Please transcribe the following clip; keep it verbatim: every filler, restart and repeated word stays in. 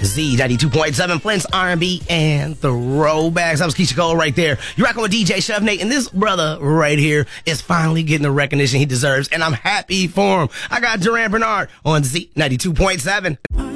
Z ninety-two point seven, Flint's R and B and Throwbacks. That was Keisha Cole right there. You're rocking with D J Chef Nate, and this brother right here is finally getting the recognition he deserves, and I'm happy for him. I got Duran Bernard on Z ninety-two point seven.